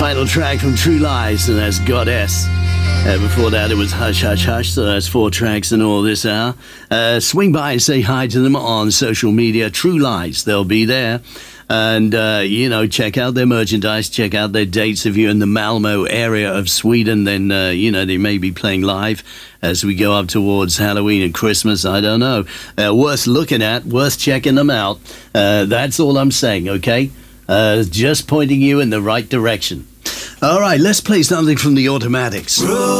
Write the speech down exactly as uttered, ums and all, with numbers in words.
final track from True Lies, and that's Goddess. Uh, before that, it was Hush, Hush, Hush, so that's four tracks in all this hour. Uh, swing by and say hi to them on social media. True Lies, they'll be there. And, uh, you know, check out their merchandise, check out their dates. If you're in the Malmo area of Sweden, then, uh, you know, they may be playing live as we go up towards Halloween and Christmas. I don't know. Uh, worth looking at, worth checking them out. Uh, that's all I'm saying, okay? Uh, just pointing you in the right direction. All right, let's play something from the Automatics.